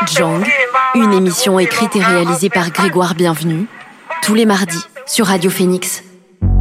Jang, une émission écrite et réalisée par Grégoire Bienvenu, tous les mardis sur Radio Phoenix.